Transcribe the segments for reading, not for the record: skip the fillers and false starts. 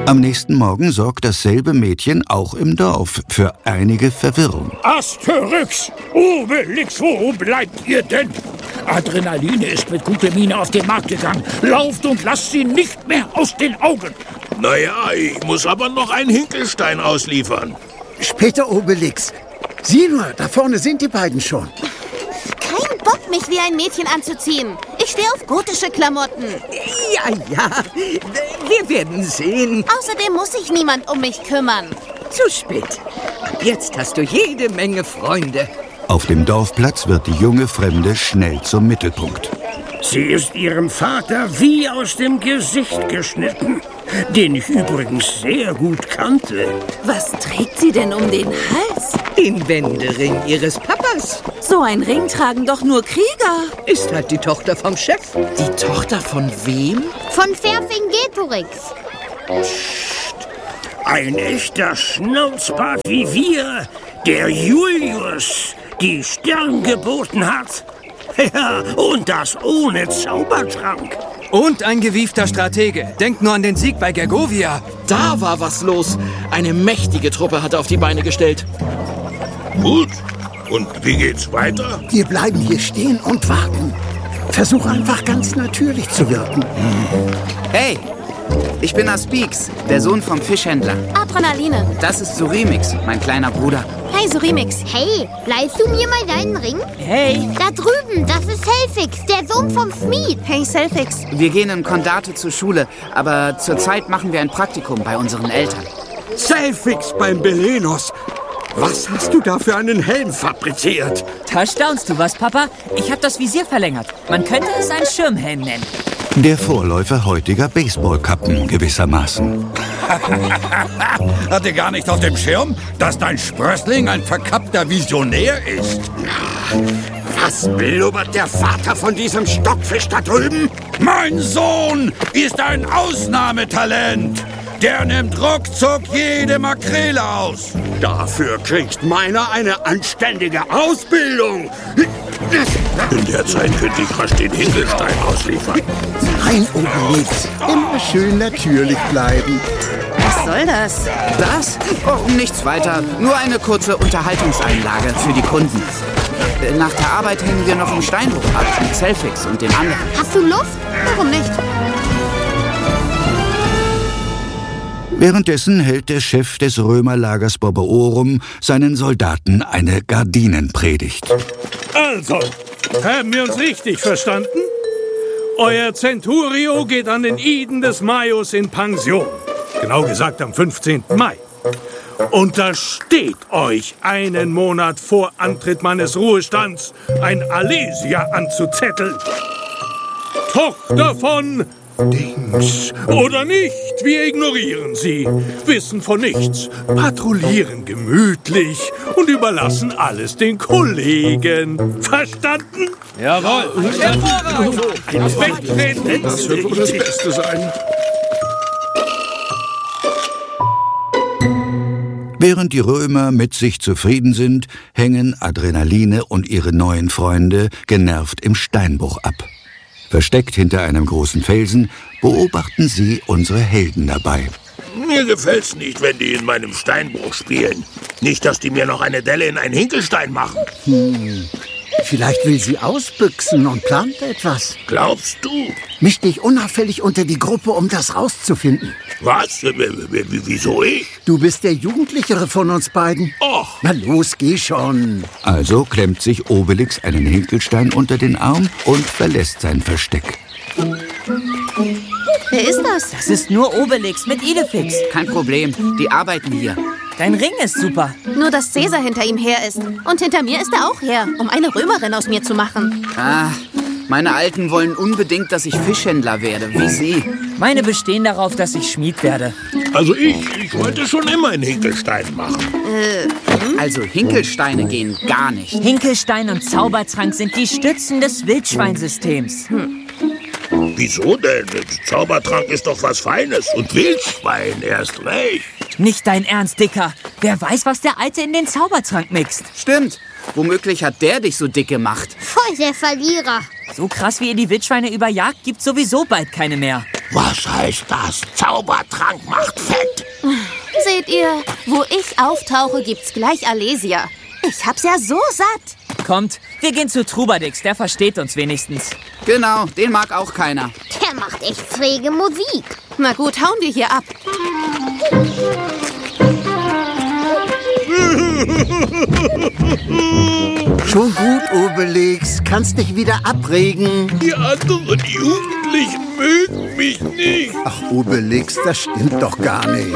Am nächsten Morgen sorgt dasselbe Mädchen auch im Dorf für einige Verwirrung. Asterix! Obelix, wo bleibt ihr denn? Adrenaline ist mit guter Miene auf den Markt gegangen. Lauft und lasst sie nicht mehr aus den Augen. Naja, ich muss aber noch einen Hinkelstein ausliefern. Später, Obelix. Sieh nur, da vorne sind die beiden schon. Kein Bock, mich wie ein Mädchen anzuziehen. Ich stehe auf gotische Klamotten. Ja, wir werden sehen. Außerdem muss sich niemand um mich kümmern. Zu spät. Ab jetzt hast du jede Menge Freunde. Auf dem Dorfplatz wird die junge Fremde schnell zum Mittelpunkt. Sie ist ihrem Vater wie aus dem Gesicht geschnitten, den ich übrigens sehr gut kannte. Was trägt sie denn um den Hals? Den Wendering ihres Papas. So ein Ring tragen doch nur Krieger. Ist halt die Tochter vom Chef. Die Tochter von wem? Von Vercingetorix. Ein echter Schnauzbart wie wir, der Julius die Stirn geboten hat. Ja, und das ohne Zaubertrank. Und ein gewiefter Stratege. Denkt nur an den Sieg bei Gergovia. Da war was los. Eine mächtige Truppe hat er auf die Beine gestellt. Gut. Und wie geht's weiter? Wir bleiben hier stehen und warten. Versuch einfach ganz natürlich zu wirken. Hey, ich bin Aspix, der Sohn vom Fischhändler. Adrenaline. Das ist Surimix, mein kleiner Bruder. Hey, Surimix. Hey, leihst du mir mal deinen Ring? Hey. Da drüben, das ist Selfix, der Sohn vom Schmied. Hey, Selfix. Wir gehen in Kondate zur Schule, aber zurzeit machen wir ein Praktikum bei unseren Eltern. Selfix beim Belenos. Was hast du da für einen Helm fabriziert? Da staunst du was, Papa. Ich habe das Visier verlängert. Man könnte es einen Schirmhelm nennen. Der Vorläufer heutiger Baseballkappen gewissermaßen. Hatte gar nicht auf dem Schirm, dass dein Sprössling ein verkappter Visionär ist. Was blubbert der Vater von diesem Stockfisch da drüben? Mein Sohn ist ein Ausnahmetalent. Der nimmt ruckzuck jede Makrele aus. Dafür kriegt meiner eine anständige Ausbildung. In der Zeit könnte ich rasch den Hinkelstein ausliefern. Nein, Obelix. Immer schön natürlich bleiben. Was soll das? Das? Oh, nichts weiter. Nur eine kurze Unterhaltungseinlage für die Kunden. Nach der Arbeit hängen wir noch im Steinbruch ab mit Selfix und den anderen. Hast du Luft? Warum nicht? Währenddessen hält der Chef des Römerlagers Borboorum seinen Soldaten eine Gardinenpredigt. Also, haben wir uns richtig verstanden? Euer Centurio geht an den Iden des Maius in Pension. Genau gesagt am 15. Mai. Untersteht euch, einen Monat vor Antritt meines Ruhestands ein Alesia anzuzetteln. Tochter von Dings. Oder nicht, wir ignorieren sie, wissen von nichts, patrouillieren gemütlich und überlassen alles den Kollegen. Verstanden? Jawohl. Wegtreten. Das wird wohl das Beste sein. Während die Römer mit sich zufrieden sind, hängen Adrenaline und ihre neuen Freunde genervt im Steinbruch ab. Versteckt hinter einem großen Felsen beobachten sie unsere Helden dabei. Mir gefällt's nicht, wenn die in meinem Steinbruch spielen. Nicht, dass die mir noch eine Delle in einen Hinkelstein machen. Vielleicht will sie ausbüchsen und plant etwas. Glaubst du? Misch dich unauffällig unter die Gruppe, um das rauszufinden. Was? Wieso ich? Du bist der Jugendlichere von uns beiden. Och. Na los, geh schon. Also klemmt sich Obelix einen Hinkelstein unter den Arm und verlässt sein Versteck. Wer ist das? Das ist nur Obelix mit Idefix. Kein Problem, die arbeiten hier. Dein Ring ist super. Nur, dass Cäsar hinter ihm her ist. Und hinter mir ist er auch her, um eine Römerin aus mir zu machen. Meine Alten wollen unbedingt, dass ich Fischhändler werde, wie Sie. Meine bestehen darauf, dass ich Schmied werde. Also ich wollte schon immer einen Hinkelstein machen. Also Hinkelsteine gehen gar nicht. Hinkelstein und Zaubertrank sind die Stützen des Wildschweinsystems. Wieso denn? Zaubertrank ist doch was Feines und Wildschwein erst recht. Nicht dein Ernst, Dicker. Wer weiß, was der Alte in den Zaubertrank mixt. Stimmt. Womöglich hat der dich so dick gemacht. Voll der Verlierer. So krass, wie ihr die Wildschweine überjagt, gibt's sowieso bald keine mehr. Was heißt das? Zaubertrank macht fett. Seht ihr, wo ich auftauche, gibt's gleich Alesia. Ich hab's ja so satt. Kommt, wir gehen zu Trubadix, der versteht uns wenigstens. Genau, den mag auch keiner. Der macht echt schräge Musik. Na gut, hauen wir hier ab. Schon gut, Obelix. Kannst dich wieder abregen. Die anderen Jugendlichen mögen mich nicht. Ach, Obelix, das stimmt doch gar nicht.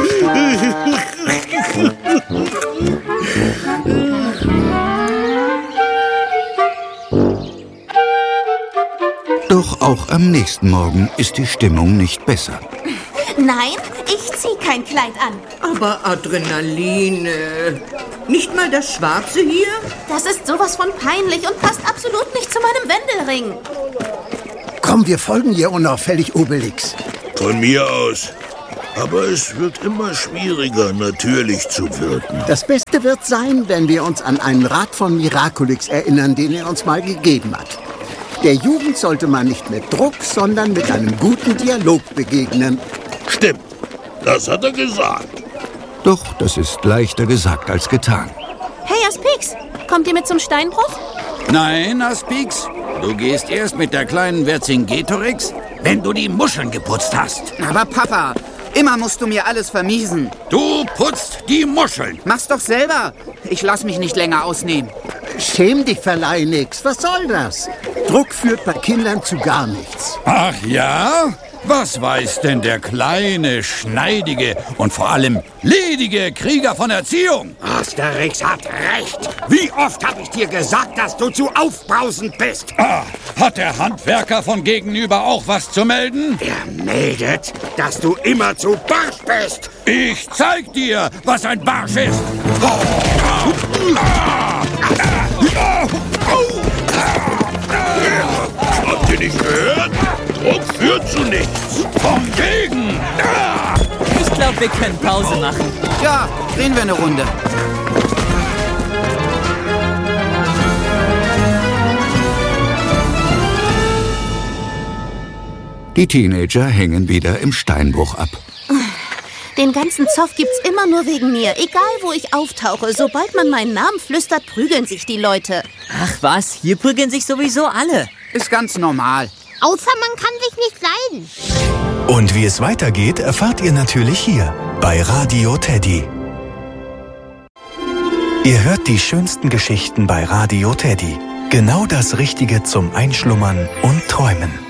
Doch auch am nächsten Morgen ist die Stimmung nicht besser. Nein, ich zieh kein Kleid an. Aber Adrenaline. Nicht mal das Schwarze hier? Das ist sowas von peinlich und passt absolut nicht zu meinem Wendelring. Komm, wir folgen ihr unauffällig, Obelix. Von mir aus. Aber es wird immer schwieriger, natürlich zu wirken. Das Beste wird sein, wenn wir uns an einen Rat von Miraculix erinnern, den er uns mal gegeben hat. Der Jugend sollte man nicht mit Druck, sondern mit einem guten Dialog begegnen. Stimmt, das hat er gesagt. Doch das ist leichter gesagt als getan. Hey, Aspix, kommt ihr mit zum Steinbruch? Nein, Aspix. Du gehst erst mit der kleinen Vercingetorix, wenn du die Muscheln geputzt hast. Aber Papa, immer musst du mir alles vermiesen. Du putzt die Muscheln. Mach's doch selber. Ich lass mich nicht länger ausnehmen. Schäm dich, Verleinix. Was soll das? Druck führt bei Kindern zu gar nichts. Ach ja? Was weiß denn der kleine, schneidige und vor allem ledige Krieger von Erziehung? Asterix hat recht. Wie oft habe ich dir gesagt, dass du zu aufbrausend bist? Ah, hat der Handwerker von gegenüber auch was zu melden? Er meldet, dass du immer zu barsch bist. Ich zeig dir, was ein Barsch ist. Habt ihr nicht gehört? Druck führt zu nichts. Von wegen. Ich glaube, wir können Pause machen. Ja, drehen wir eine Runde. Die Teenager hängen wieder im Steinbruch ab. Den ganzen Zoff gibt's immer nur wegen mir. Egal, wo ich auftauche, sobald man meinen Namen flüstert, prügeln sich die Leute. Ach was, hier prügeln sich sowieso alle. Ist ganz normal. Außer man kann sich nicht leiden. Und wie es weitergeht, erfahrt ihr natürlich hier bei Radio Teddy. Ihr hört die schönsten Geschichten bei Radio Teddy. Genau das Richtige zum Einschlummern und Träumen.